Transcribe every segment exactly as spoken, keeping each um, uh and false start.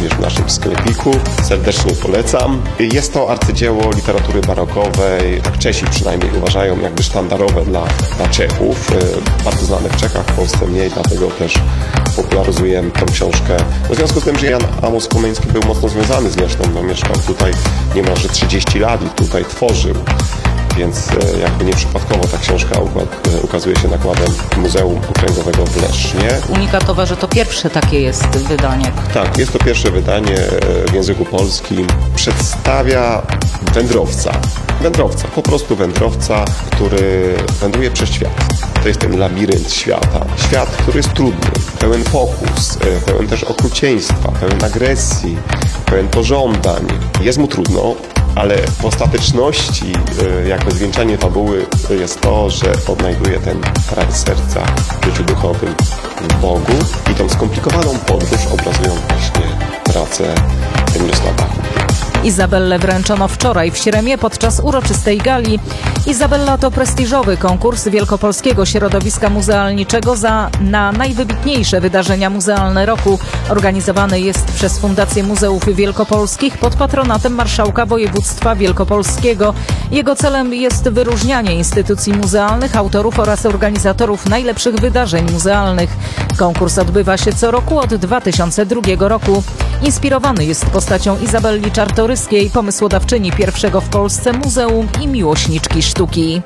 również w naszym sklepiku. Serdecznie polecam. Jest to arcydzieło literatury barokowej, tak Czesi przynajmniej uważają, jakby sztandarowe dla, dla Czechów. Bardzo znane w Czechach, w Polsce mniej, dlatego też popularyzujemy tą książkę. No w związku z tym, że Jan Amos Komeński był mocno związany z Leszną, no mieszkał tutaj niemalże trzydzieści lat i tutaj tworzył. Więc jakby nieprzypadkowo ta książka ukazuje się nakładem Muzeum Okręgowego w Lesznie. Unikatowe, że to pierwsze takie jest wydanie. Tak, jest to pierwsze wydanie w języku polskim. Przedstawia wędrowca. Wędrowca, po prostu wędrowca, który wędruje przez świat. To jest ten labirynt świata. Świat, który jest trudny, pełen pokus, pełen też okrucieństwa, pełen agresji, pełen pożądań. Jest mu trudno, ale w ostateczności jakby zwieńczenie fabuły jest to, że odnajduje ten kraj serca w życiu duchowym w Bogu i tą skomplikowaną podróż obrazują właśnie pracę Mirosława Hubry. Izabellę wręczono wczoraj w Śremie podczas uroczystej gali. Izabella to prestiżowy konkurs Wielkopolskiego Środowiska Muzealniczego za na najwybitniejsze wydarzenia muzealne roku. Organizowany jest przez Fundację Muzeów Wielkopolskich pod patronatem Marszałka Województwa Wielkopolskiego. Jego celem jest wyróżnianie instytucji muzealnych, autorów oraz organizatorów najlepszych wydarzeń muzealnych. Konkurs odbywa się co roku od dwa tysiące drugiego roku. Inspirowany jest postacią Izabelli Czartoryskiej, pomysłodawczyni pierwszego w Polsce muzeum i miłośniczki sztuki.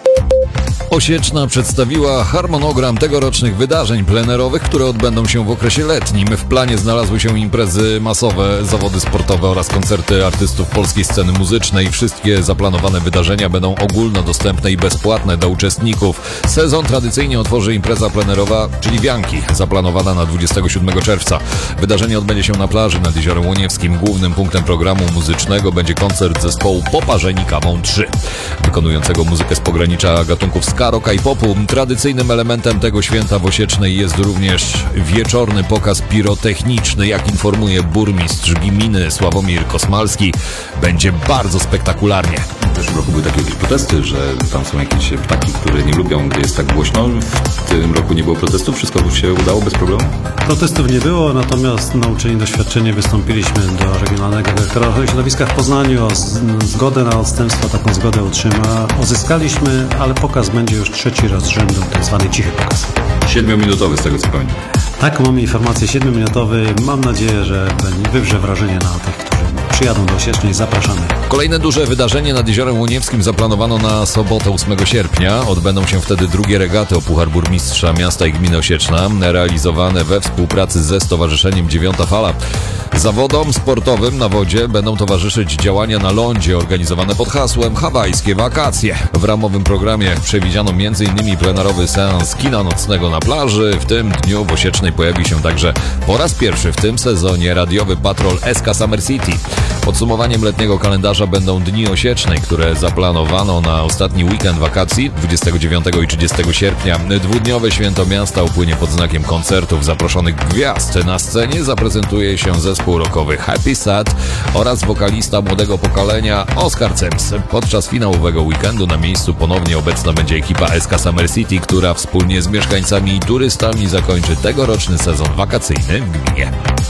Osieczna przedstawiła harmonogram tegorocznych wydarzeń plenerowych, które odbędą się w okresie letnim. W planie znalazły się imprezy masowe, zawody sportowe oraz koncerty artystów polskiej sceny muzycznej. Wszystkie zaplanowane wydarzenia będą ogólnodostępne i bezpłatne dla uczestników. Sezon tradycyjnie otworzy impreza plenerowa, czyli wianki, zaplanowana na dwudziestego siódmego czerwca. Wydarzenie odbędzie się na plaży nad Jeziorem Łoniewskim. Głównym punktem programu muzycznego będzie koncert zespołu Poparzeni Kawą trzy, wykonującego muzykę z pogranicza gatunków ska, rocka i popu. Tradycyjnym elementem tego święta w Osiecznej jest również wieczorny pokaz pirotechniczny. Jak informuje burmistrz gminy Sławomir Kosmalski, będzie bardzo spektakularnie. W zeszłym roku były takie jakieś protesty, że tam są jakieś ptaki, które nie lubią, gdy jest tak głośno. W tym roku nie było protestów? Wszystko się udało bez problemu? Protestów nie było, natomiast nauczeni doświadczenie wystąpiliśmy do Regionalnego Dyrektora Ochrony Środowiska w Poznaniu o zgodę na odstępstwo. Taką zgodę otrzyma. Uzyskaliśmy, ale pokaz będzie już trzeci raz z rzędu, tak zwany cichy pokaz. Siedmiominutowy z tego co pamiętam. Tak, mamy informację, siedmiominutowy. Mam nadzieję, że wywrze wrażenie na tych, którzy przyjadą do Osiecznej. Zapraszamy. Kolejne duże wydarzenie nad Jeziorem Łoniewskim zaplanowano na sobotę ósmego sierpnia. Odbędą się wtedy drugie regaty o Puchar Burmistrza Miasta i Gminy Osieczna, realizowane we współpracy ze Stowarzyszeniem Dziewiąta Fala. Zawodom sportowym na wodzie będą towarzyszyć działania na lądzie organizowane pod hasłem Hawajskie wakacje. W ramowym programie przewidziano między innymi plenerowy seans kina nocnego na plaży. W tym dniu w Osiecznej pojawi się także po raz pierwszy w tym sezonie radiowy patrol S K Summer City. Podsumowaniem letniego kalendarza będą Dni Osiecznej, które zaplanowano na ostatni weekend wakacji dwudziestego dziewiątego i trzydziestego sierpnia. Dwudniowe święto miasta upłynie pod znakiem koncertów zaproszonych gwiazd. Na scenie zaprezentuje się zespół rockowy Happy Sad oraz wokalista młodego pokolenia Oskar Cems. Podczas finałowego weekendu na miejscu ponownie obecna będzie ekipa S K Summer City, która wspólnie z mieszkańcami i turystami zakończy tegoroczny sezon wakacyjny w gminie.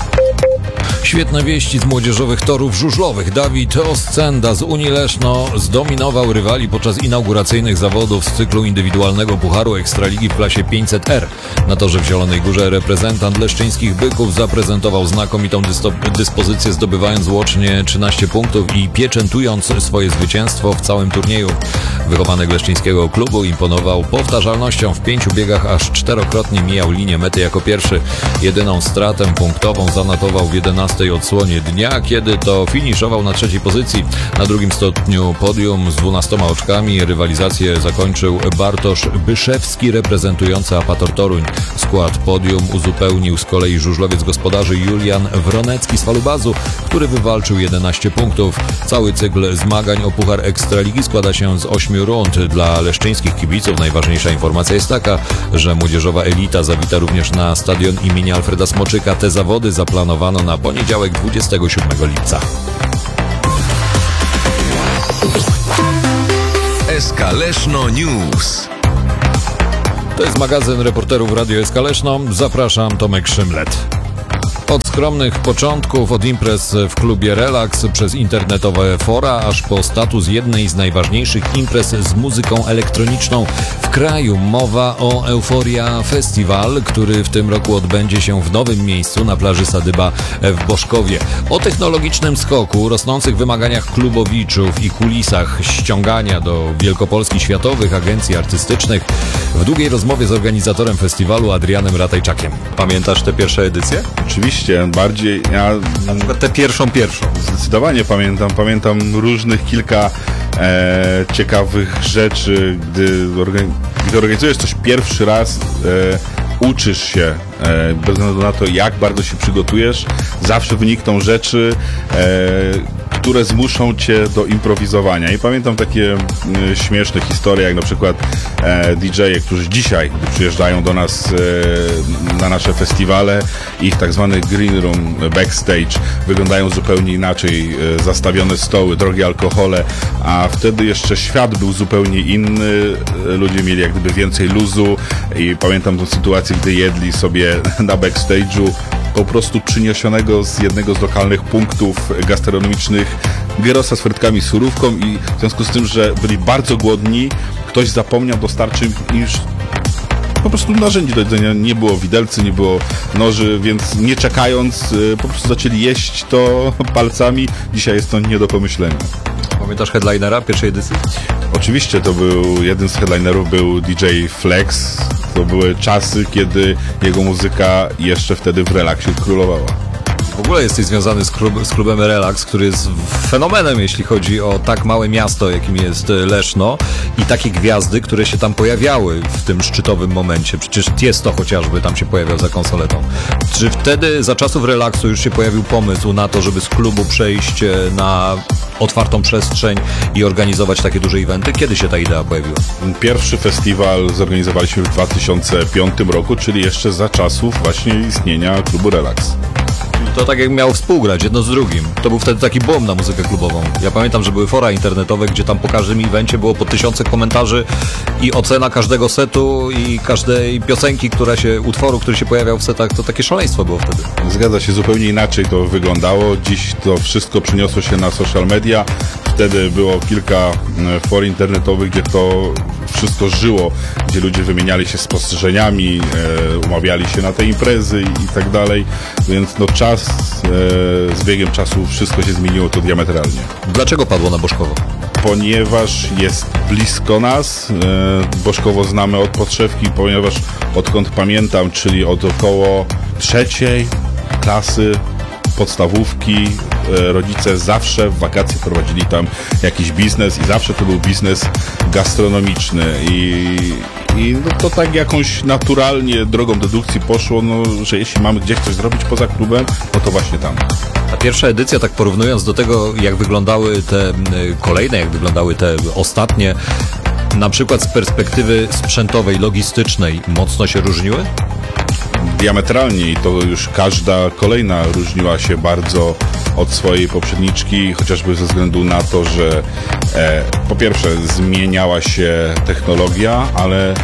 Świetne wieści z młodzieżowych torów żużlowych. Dawid Oscenda z Unii Leszno zdominował rywali podczas inauguracyjnych zawodów z cyklu indywidualnego Pucharu Ekstraligi w klasie pięćset R. Na torze w Zielonej Górze reprezentant leszczyńskich Byków zaprezentował znakomitą dyspozycję, zdobywając łącznie trzynaście punktów i pieczętując swoje zwycięstwo w całym turnieju. Wychowanek leszczyńskiego klubu imponował powtarzalnością. W pięciu biegach aż czterokrotnie mijał linię mety jako pierwszy. Jedyną stratę punktową zanotował w jedenastej odsłonie dnia, kiedy to finiszował na trzeciej pozycji. Na drugim stopniu podium z dwunastoma oczkami rywalizację zakończył Bartosz Byszewski reprezentujący Apator Toruń. Skład podium uzupełnił z kolei żużlowiec gospodarzy Julian Wronecki z Falubazu, który wywalczył jedenaście punktów. Cały cykl zmagań o Puchar Ekstraligi składa się z ośmiu rund. Dla leszczyńskich kibiców najważniejsza informacja jest taka, że młodzieżowa elita zawita również na stadion imienia Alfreda Smoczyka. Te zawody zaplanowano na poniedziałek dwudziestego siódmego lipca. S K Leszno News. To jest magazyn reporterów Radio S K Leszno. Zapraszam, Tomek Szymlet. Od skromnych początków, od imprez w klubie Relax, przez internetowe fora, aż po status jednej z najważniejszych imprez z muzyką elektroniczną w kraju. Mowa o Euforia Festival, który w tym roku odbędzie się w nowym miejscu na plaży Sadyba w Boszkowie. O technologicznym skoku, rosnących wymaganiach klubowiczów i kulisach ściągania do wielkopolskich światowych agencji artystycznych w długiej rozmowie z organizatorem festiwalu Adrianem Ratajczakiem. Pamiętasz tę pierwszą edycję? Oczywiście, bardziej, ja Na przykład tę pierwszą, pierwszą. zdecydowanie pamiętam, pamiętam różnych kilka e, ciekawych rzeczy, gdy, organi- gdy organizujesz coś pierwszy raz, e, uczysz się, e, bez względu na to, jak bardzo się przygotujesz, zawsze wynikną rzeczy, e, które zmuszą cię do improwizowania. I pamiętam takie e, śmieszne historie, jak na przykład e, D J-e, którzy dzisiaj przyjeżdżają do nas e, na nasze festiwale, ich tak zwany green room, backstage wyglądają zupełnie inaczej, e, zastawione stoły, drogie alkohole, a wtedy jeszcze świat był zupełnie inny, e, ludzie mieli jak gdyby więcej luzu i pamiętam tę sytuację, gdy jedli sobie na backstage'u po prostu przyniesionego z jednego z lokalnych punktów gastronomicznych gyrosa z frytkami z surówką i w związku z tym, że byli bardzo głodni, ktoś zapomniał dostarczyć im już po prostu narzędzi do jedzenia. Nie było widelcy, nie było noży, więc nie czekając y, po prostu zaczęli jeść to palcami. Dzisiaj jest to nie do pomyślenia. Pamiętasz headlinera pierwszej edycji? Oczywiście to był, jeden z headlinerów był D J Flex. To były czasy, kiedy jego muzyka jeszcze wtedy w relaksie królowała. W ogóle jesteś związany z, klub, z klubem Relax, który jest fenomenem, jeśli chodzi o tak małe miasto, jakim jest Leszno i takie gwiazdy, które się tam pojawiały w tym szczytowym momencie. Przecież Tiesto chociażby tam się pojawiał za konsoletą. Czy wtedy za czasów Relaksu już się pojawił pomysł na to, żeby z klubu przejść na otwartą przestrzeń i organizować takie duże eventy? Kiedy się ta idea pojawiła? Pierwszy festiwal zorganizowaliśmy w dwa tysiące piątym roku, czyli jeszcze za czasów właśnie istnienia klubu Relax. To tak jak miało współgrać, jedno z drugim. To był wtedy taki boom na muzykę klubową. Ja pamiętam, że były fora internetowe, gdzie tam po każdym evencie było po tysiące komentarzy i ocena każdego setu i każdej piosenki, która się, utworu, który się pojawiał w setach, to takie szaleństwo było wtedy. Zgadza się, zupełnie inaczej to wyglądało. Dziś to wszystko przeniosło się na social media. Wtedy było kilka e, for internetowych, gdzie to wszystko żyło, gdzie ludzie wymieniali się spostrzeżeniami, e, umawiali się na te imprezy i, i tak dalej. Więc no czas, e, z biegiem czasu wszystko się zmieniło to diametralnie. Dlaczego padło na Boszkowo? Ponieważ jest blisko nas, e, Boszkowo znamy od podszewki, ponieważ odkąd pamiętam, czyli od około trzeciej klasy podstawówki, e, rodzice zawsze w wakacje prowadzili tam jakiś biznes i zawsze to był biznes gastronomiczny i, i no to tak jakąś naturalnie drogą dedukcji poszło, no, że jeśli mamy gdzieś coś zrobić poza klubem, no to właśnie tam. Ta pierwsza edycja, tak porównując do tego, jak wyglądały te y, kolejne, jak wyglądały te ostatnie, na przykład z perspektywy sprzętowej, logistycznej, mocno się różniły? Diametralnie i to już każda kolejna różniła się bardzo od swojej poprzedniczki, chociażby ze względu na to, że e, po pierwsze zmieniała się technologia, ale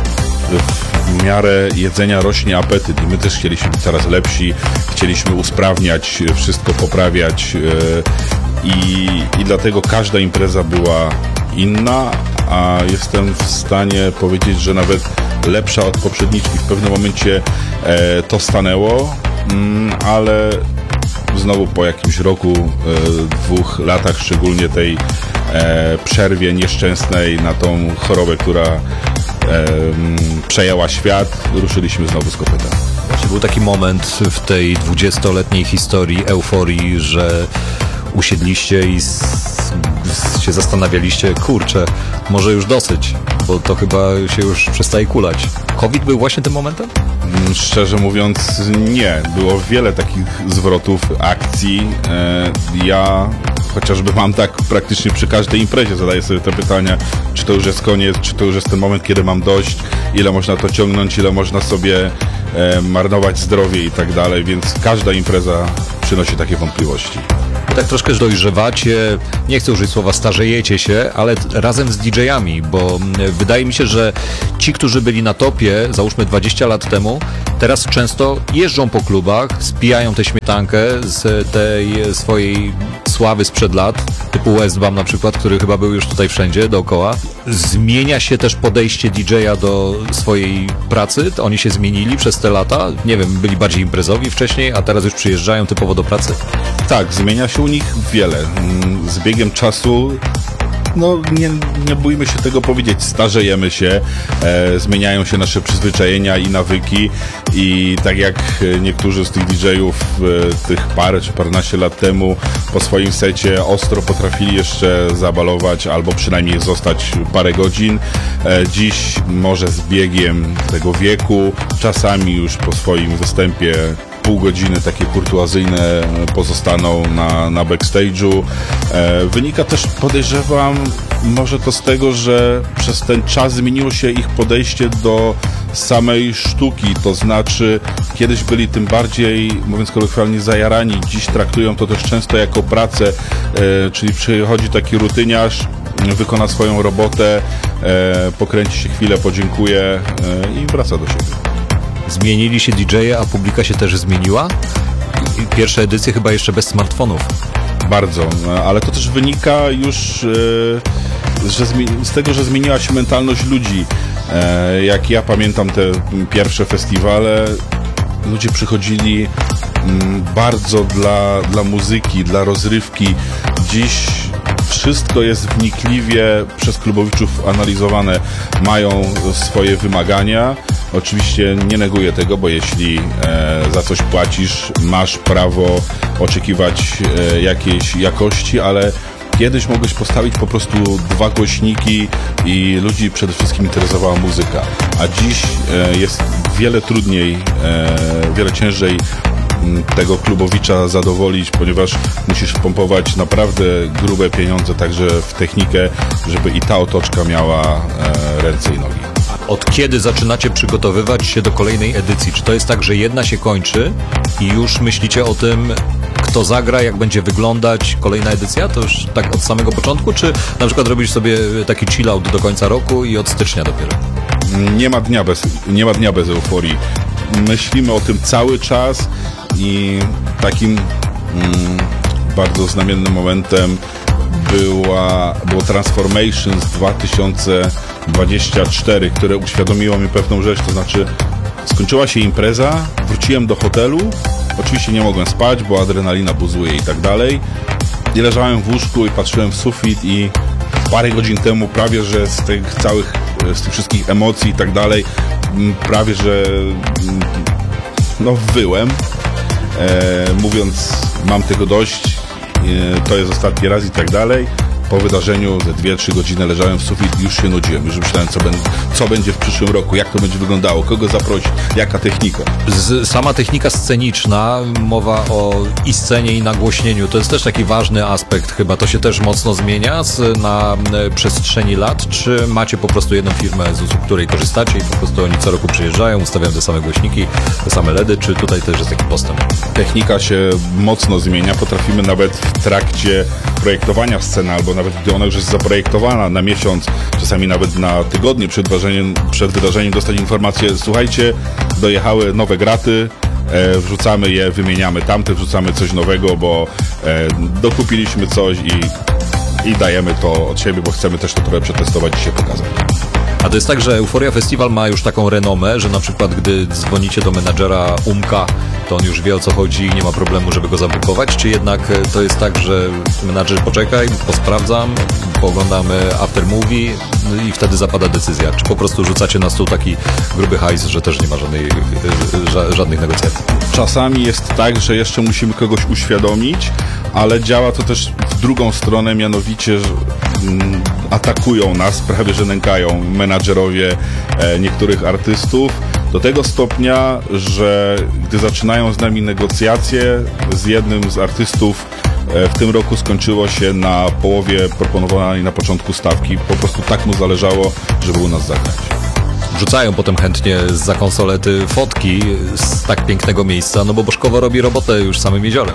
w miarę jedzenia rośnie apetyt i my też chcieliśmy być coraz lepsi, chcieliśmy usprawniać, wszystko poprawiać e, i, i dlatego każda impreza była inna, a jestem w stanie powiedzieć, że nawet lepsza od poprzedniczki. W pewnym momencie e, to stanęło, mm, ale znowu po jakimś roku, e, dwóch latach, szczególnie tej e, przerwie nieszczęsnej na tą chorobę, która e, m, przejęła świat, ruszyliśmy znowu z kopyta. Czy był taki moment w tej dwudziestoletniej historii euforii, że usiedliście i s- s- się zastanawialiście, kurczę, może już dosyć, bo to chyba się już przestaje kulać. COVID był właśnie tym momentem? Mm, Szczerze mówiąc, nie. Było wiele takich zwrotów akcji. E, Ja chociażby mam tak praktycznie przy każdej imprezie, zadaję sobie te pytania, czy to już jest koniec, czy to już jest ten moment, kiedy mam dość, ile można to ciągnąć, ile można sobie e, marnować zdrowie i tak dalej, więc każda impreza przynosi takie wątpliwości. Wy tak troszkę dojrzewacie, nie chcę użyć słowa starzejecie się, ale t- razem z didżejami, bo mm, wydaje mi się, że ci, którzy byli na topie, załóżmy dwadzieścia lat temu, teraz często jeżdżą po klubach, spijają tę śmietankę z tej swojej sławy sprzed lat, typu Westbam na przykład, który chyba był już tutaj wszędzie dookoła. Zmienia się też podejście didżeja do swojej pracy, oni się zmienili przez te lata, nie wiem, byli bardziej imprezowi wcześniej, a teraz już przyjeżdżają typowo do pracy. Tak, zmienia się u nich wiele. Mm, Z biegiem czasu, no nie, nie bójmy się tego powiedzieć, starzejemy się, e, zmieniają się nasze przyzwyczajenia i nawyki i tak jak e, niektórzy z tych didżejów e, tych parę czy paręnaście lat temu po swoim secie ostro potrafili jeszcze zabalować albo przynajmniej zostać parę godzin, e, dziś może z biegiem tego wieku, czasami już po swoim występie pół godziny takie kurtuazyjne pozostaną na, na backstage'u. E, wynika też, podejrzewam, może to z tego, że przez ten czas zmieniło się ich podejście do samej sztuki, to znaczy kiedyś byli tym bardziej, mówiąc kolokwialnie, zajarani, dziś traktują to też często jako pracę, e, czyli przychodzi taki rutyniarz, wykona swoją robotę, e, pokręci się chwilę, podziękuje e, i wraca do siebie. Zmienili się didżeje, a publika się też zmieniła. I pierwsze edycje chyba jeszcze bez smartfonów. Bardzo, ale to też wynika już e, że zmi- z tego, że zmieniła się mentalność ludzi. E, jak ja pamiętam te pierwsze festiwale, ludzie przychodzili mm, bardzo dla, dla muzyki, dla rozrywki. Dziś wszystko jest wnikliwie przez klubowiczów analizowane. Mają swoje wymagania. Oczywiście nie neguję tego, bo jeśli e, za coś płacisz, masz prawo oczekiwać e, jakiejś jakości, ale kiedyś mogłeś postawić po prostu dwa głośniki i ludzi przede wszystkim interesowała muzyka. A dziś e, jest wiele trudniej, e, wiele ciężej tego klubowicza zadowolić, ponieważ musisz wpompować naprawdę grube pieniądze także w technikę, żeby i ta otoczka miała e, ręce i nogi. Od kiedy zaczynacie przygotowywać się do kolejnej edycji? Czy to jest tak, że jedna się kończy i już myślicie o tym, kto zagra, jak będzie wyglądać kolejna edycja? To już tak od samego początku? Czy na przykład robisz sobie taki chill-out do końca roku i od stycznia dopiero? Nie ma dnia bez, nie ma dnia bez euforii. Myślimy o tym cały czas i takim mm, bardzo znamiennym momentem była, było Transformations dwa tysiące dwadzieścia cztery, które uświadomiło mi pewną rzecz, to znaczy skończyła się impreza, wróciłem do hotelu, oczywiście nie mogłem spać, bo adrenalina buzuje i tak dalej, i leżałem w łóżku i patrzyłem w sufit i parę godzin temu prawie, że z tych całych, z tych wszystkich emocji i tak dalej, prawie, że no wyłem, e, mówiąc mam tego dość, e, to jest ostatni raz i tak dalej. Po wydarzeniu ze dwie trzy godziny leżałem w sufit i już się nudziłem. Już myślałem, co, ben, co będzie w przyszłym roku, jak to będzie wyglądało, kogo zaprosić, jaka technika. Z, sama technika sceniczna, mowa o i scenie, i nagłośnieniu, to jest też taki ważny aspekt chyba. To się też mocno zmienia z, na e, przestrzeni lat, czy macie po prostu jedną firmę, z usług której korzystacie i po prostu oni co roku przyjeżdżają, ustawiają te same głośniki, te same LEDy, czy tutaj też jest taki postęp? Technika się mocno zmienia. Potrafimy nawet w trakcie projektowania sceny, albo nawet gdy ona już jest zaprojektowana na miesiąc, czasami nawet na tygodnie przed wydarzeniem, przed wydarzeniem dostać informację: słuchajcie, dojechały nowe graty, e, wrzucamy je, wymieniamy tamte, wrzucamy coś nowego, bo e, dokupiliśmy coś i, i dajemy to od siebie, bo chcemy też to trochę przetestować i się pokazać. A to jest tak, że Euphoria Festival ma już taką renomę, że na przykład gdy dzwonicie do menadżera Umka, to on już wie, o co chodzi i nie ma problemu, żeby go zabukować? Czy jednak to jest tak, że menadżer poczekaj, posprawdzam, pooglądamy after movie i wtedy zapada decyzja? Czy po prostu rzucacie na stół taki gruby hajs, że też nie ma żadnej, ża- żadnych negocjacji? Czasami jest tak, że jeszcze musimy kogoś uświadomić, ale działa to też w drugą stronę, mianowicie, że mm, atakują nas, prawie że nękają menadżerowie e, niektórych artystów do tego stopnia, że gdy zaczynają z nami negocjacje, z jednym z artystów e, w tym roku skończyło się na połowie proponowanej na początku stawki. Po prostu tak mu zależało, żeby u nas zagrać. Wrzucają potem chętnie za konsolety fotki z tak pięknego miejsca, no bo Bożkowo robi robotę już samym jeziorem.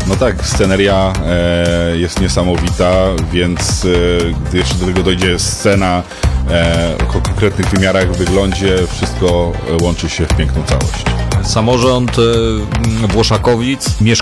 No tak, sceneria e, jest niesamowita, więc e, gdy jeszcze do tego dojdzie scena e, o konkretnych wymiarach, wyglądzie, wszystko łączy się w piękną całość. Samorząd e, Włoszakowic, mieszkańcy